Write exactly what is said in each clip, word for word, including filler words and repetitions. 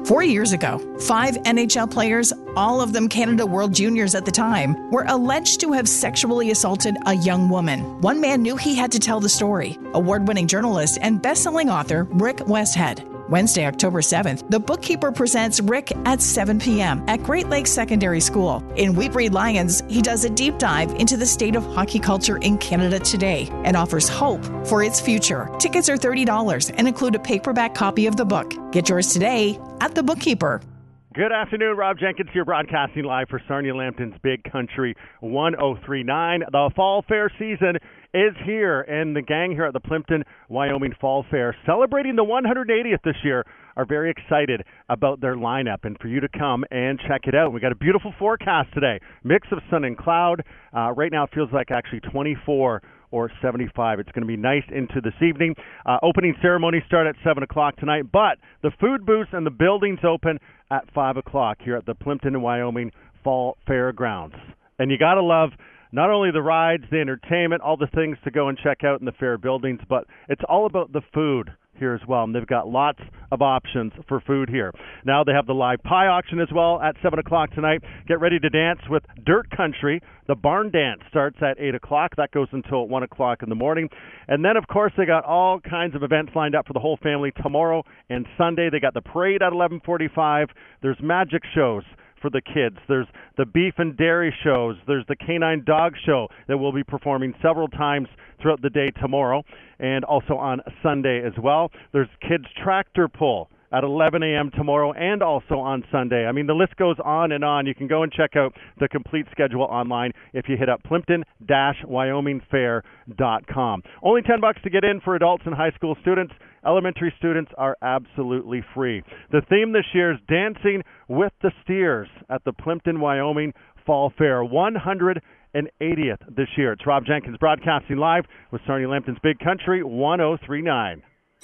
Four years ago, five N H L players, all of them Canada World Juniors at the time, were alleged to have sexually assaulted a young woman. One man knew he had to tell the story. Award-winning journalist and best-selling author Rick Westhead. Wednesday, October seventh, The Bookkeeper presents Rick at seven p.m. at Great Lakes Secondary School. In We Breed Lions, he does a deep dive into the state of hockey culture in Canada today and offers hope for its future. Tickets are thirty dollars and include a paperback copy of the book. Get yours today at The Bookkeeper. Good afternoon, Rob Jenkins here, broadcasting live for Sarnia Lambton's Big Country one oh three point nine. The Fall Fair season is here, and the gang here at the Plimpton, Wyoming Fall Fair, celebrating the one hundred eightieth this year, are very excited about their lineup and for you to come and check it out. We got a beautiful forecast today, mix of sun and cloud. Uh, right now it feels like actually twenty-four or seventy-five. It's going to be nice into this evening. Uh, opening ceremonies start at seven o'clock tonight, but the food booths and the buildings open at five o'clock here at the Plimpton, Wyoming Fall Fairgrounds. And you got to love not only the rides, the entertainment, all the things to go and check out in the fair buildings, but it's all about the food here as well, and they've got lots of options for food here. Now they have the live pie auction as well at seven o'clock tonight. Get ready to dance with Dirt Country. The barn dance starts at eight o'clock. That goes until one o'clock in the morning. And then, of course, they got all kinds of events lined up for the whole family tomorrow and Sunday. They got the parade at eleven forty-five. There's magic shows for the kids. There's the beef and dairy shows. There's the canine dog show that we'll be performing several times throughout the day tomorrow and also on Sunday as well. There's kids tractor pull at eleven a.m. tomorrow and also on Sunday. I mean, the list goes on and on. You can go and check out the complete schedule online if you hit up plimpton dash wyoming fair dot com. Only ten bucks to get in for adults and high school students. Elementary students are absolutely free. The theme this year is Dancing with the Steers at the Plimpton, Wyoming Fall Fair. one hundred eightieth this year. It's Rob Jenkins broadcasting live with Sarnia Lambton's Big Country one oh three point nine.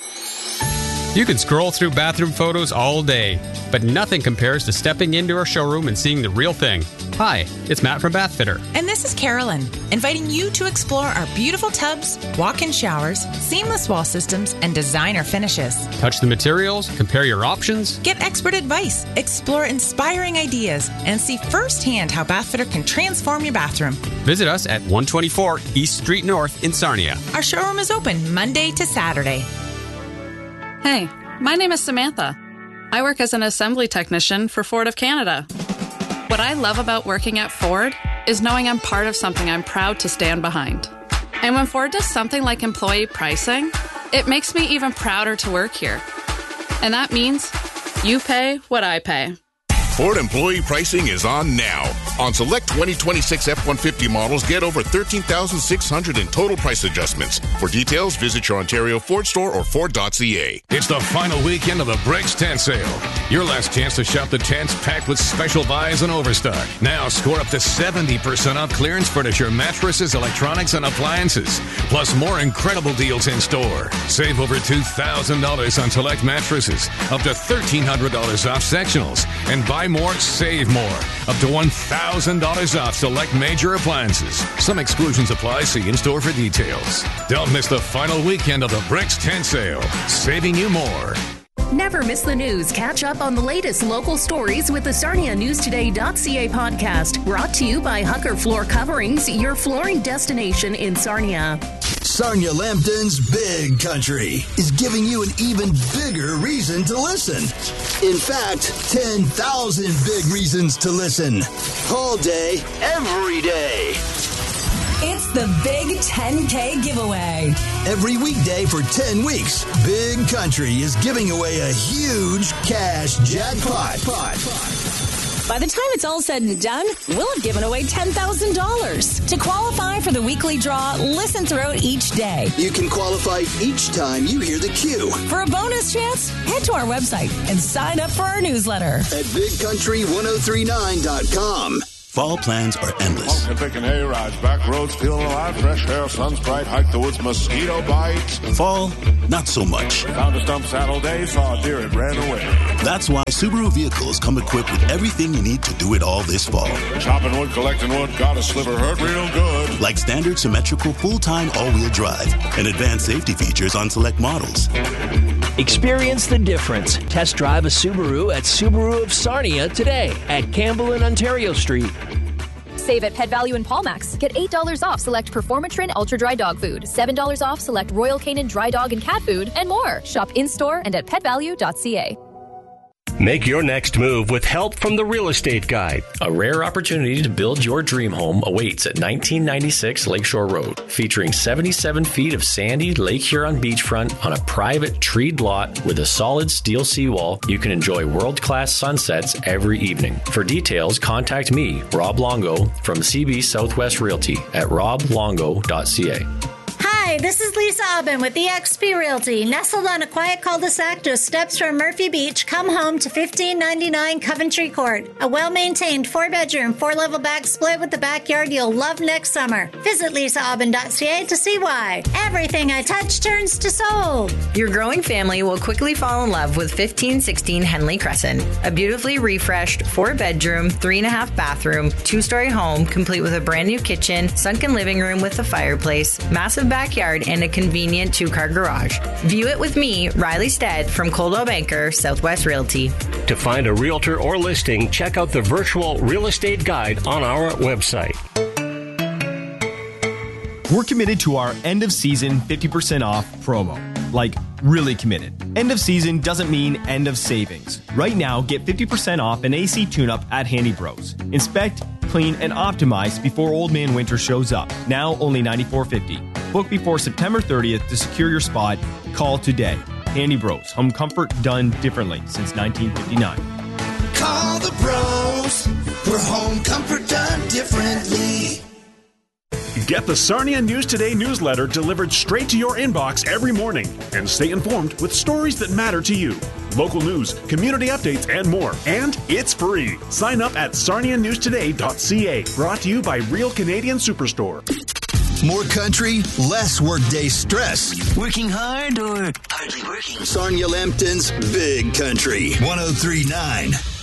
You can scroll through bathroom photos all day, but nothing compares to stepping into our showroom and seeing the real thing. Hi, it's Matt from Bathfitter. And this is Carolyn, inviting you to explore our beautiful tubs, walk-in showers, seamless wall systems, and designer finishes. Touch the materials, compare your options. Get expert advice, explore inspiring ideas, and see firsthand how Bathfitter can transform your bathroom. Visit us at one twenty-four East Street North in Sarnia. Our showroom is open Monday to Saturday. Hey, my name is Samantha. I work as an assembly technician for Ford of Canada. What I love about working at Ford is knowing I'm part of something I'm proud to stand behind. And when Ford does something like employee pricing, it makes me even prouder to work here. And that means you pay what I pay. Ford employee pricing is on now. On select twenty twenty-six F one fifty models, get over thirteen thousand six hundred in total price adjustments. For details, visit your Ontario Ford store or Ford dot c a. It's the final weekend of the Bricks Tent Sale. Your last chance to shop the tents packed with special buys and overstock. Now score up to seventy percent off clearance furniture, mattresses, electronics, and appliances. Plus more incredible deals in store. Save over two thousand dollars on select mattresses, up to one thousand three hundred dollars off sectionals, and buy more, save more. Up to one thousand dollars off select major appliances. Some exclusions apply. See in-store for details. Don't miss the final weekend of the Bricks Tent Sale. Saving you more. Never miss the news. Catch up on the latest local stories with the Sarnia News Today dot c a podcast. Brought to you by Hucker Floor Coverings, your flooring destination in Sarnia. Sarnia Lambton's Big Country is giving you an even bigger reason to listen. In fact, ten thousand big reasons to listen. All day, every day. It's the Big ten K giveaway. Every weekday for ten weeks, Big Country is giving away a huge cash jackpot. By the time it's all said and done, we'll have given away ten thousand dollars. To qualify for the weekly draw, listen throughout each day. You can qualify each time you hear the cue. For a bonus chance, head to our website and sign up for our newsletter at big country one oh three nine dot com. Fall plans are endless. Walking, picking hay rides, back roads, feeling alive, fresh air, sun's bright, hike the woods, mosquito bites. Fall, not so much. Found a stump saddle day, saw a deer, it ran away. That's why Subaru vehicles come equipped with everything you need to do it all this fall. Chopping wood, collecting wood, got a sliver, hurt real good. Like standard symmetrical full-time all-wheel drive and advanced safety features on select models. Experience the difference. Test drive a Subaru at Subaru of Sarnia today at Campbell and Ontario Street. Save at Pet Value and Palmax. Get eight dollars off select Performatrin Ultra Dry Dog Food, seven dollars off select Royal Canin Dry Dog and Cat Food, and more. Shop in-store and at pet value dot c a. Make your next move with help from the Real Estate Guide. A rare opportunity to build your dream home awaits at nineteen ninety-six Lakeshore Road, featuring seventy-seven feet of sandy Lake Huron beachfront on a private treed lot with a solid steel seawall. You can enjoy world-class sunsets every evening. For details, contact me, Rob Longo, from C B Southwest Realty at rob longo dot c a. Hi, this is Lisa Aubin with E X P Realty. Nestled on a quiet cul-de-sac just steps from Murphy Beach, come home to fifteen ninety-nine Coventry Court. A well-maintained four-bedroom, four-level back split with the backyard you'll love next summer. Visit lisa aubin dot c a to see why. Everything I touch turns to sold. Your growing family will quickly fall in love with fifteen sixteen Henley Crescent, a beautifully refreshed four-bedroom, three-and-a-half bathroom, two-story home complete with a brand-new kitchen, sunken living room with a fireplace, massive backyard, and a convenient two-car garage. View it with me, Riley Stead, from Coldwell Banker, Southwest Realty. To find a realtor or listing, check out the virtual real estate guide on our website. We're committed to our end of season fifty percent off promo. Like, really committed. End of season doesn't mean end of savings. Right now, get fifty percent off an A C tune-up at Handy Bros. Inspect, clean, and optimize before Old Man Winter shows up. Now only ninety-four fifty. Book before September thirtieth to secure your spot. Call today. Handy Bros. Home comfort done differently since nineteen fifty-nine. Call the bros for home comfort done differently. Get the Sarnia News Today newsletter delivered straight to your inbox every morning and stay informed with stories that matter to you. Local news, community updates, and more. And it's free. Sign up at sarnia news today dot c a. Brought to you by Real Canadian Superstore. More country, less workday stress. Working hard or hardly working? Sarnia Lambton's Big Country, one oh three point nine.